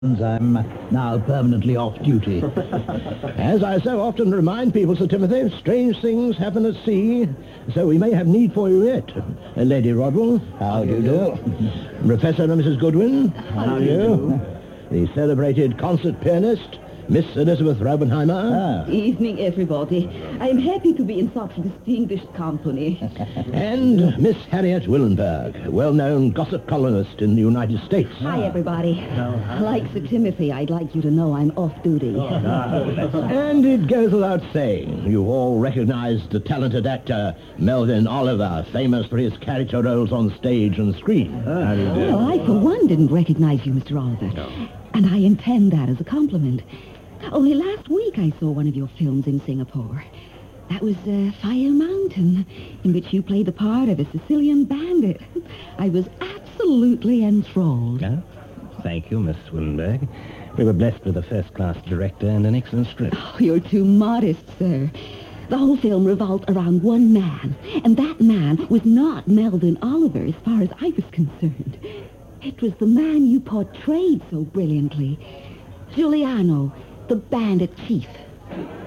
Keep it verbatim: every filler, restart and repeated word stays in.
I'm now permanently off duty. As I so often remind people, Sir Timothy, strange things happen at sea, so we may have need for you yet. Uh, Lady Rodwell, how do you do? Professor and Missus Goodwin, how do you do? The celebrated concert pianist, Miss Elizabeth Robenheimer. Ah. Evening, everybody. I am happy to be in such distinguished company. And Miss Harriet Willenberg, well-known gossip columnist in the United States. Hi, everybody. Like Sir Timothy, I'd like you to know I'm off duty. And it goes without saying, you all recognize the talented actor Melvyn Oliver, famous for his character roles on stage and screen. Well, I, for one, didn't recognize you, Mister Oliver. And I intend that as a compliment. Only last week I saw one of your films in Singapore. That was uh, Fire Mountain, in which you played the part of a Sicilian bandit. I was absolutely enthralled. Oh, thank you, Miss Willenberg. We were blessed with a first-class director and an excellent script. Oh, you're too modest, sir. The whole film revolved around one man, and that man was not Melvyn Oliver as far as I was concerned. It was the man you portrayed so brilliantly. Giuliano, the bandit chief.